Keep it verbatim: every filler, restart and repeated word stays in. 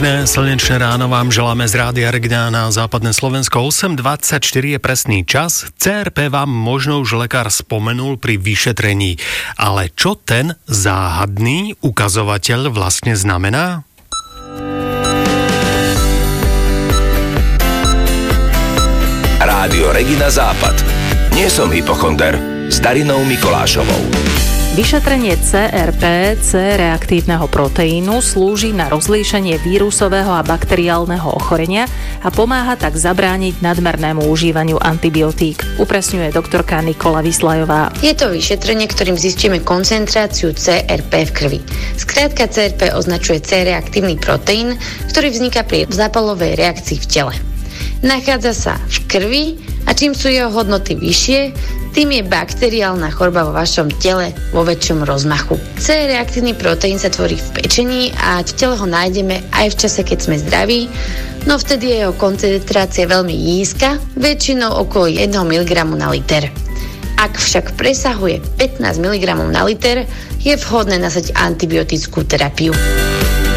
Pekné slnečné ráno vám želáme z Rádia Regina na západné Slovensko. osem dvadsaťštyri je presný čas. cé er pé vám možno už lekár spomenul pri vyšetrení. Ale čo ten záhadný ukazovateľ vlastne znamená? Rádio Regina Západ. Nie som hypochonder. S Darinou Mikolášovou. Vyšetrenie cé er pé, C-reaktívneho proteínu, slúži na rozlíšenie vírusového a bakteriálneho ochorenia a pomáha tak zabrániť nadmernému užívaniu antibiotík, upresňuje doktorka Nikola Vyslajová. Je to vyšetrenie, ktorým zistíme koncentráciu cé er pé v krvi. Skrátka cé er pé označuje C-reaktívny proteín, ktorý vzniká pri zápalovej reakcii v tele. Nachádza sa v krvi a čím sú jeho hodnoty vyššie, tým je bakteriálna choroba vo vašom tele vo väčšom rozmachu. C-reaktívny proteín sa tvorí v pečení a v tele ho nájdeme aj v čase, keď sme zdraví, no vtedy je jeho koncentrácia veľmi nízka, väčšinou okolo jeden miligram na liter. Ak však presahuje pätnásť miligramov na liter, je vhodné nasadiť antibiotickú terapiu.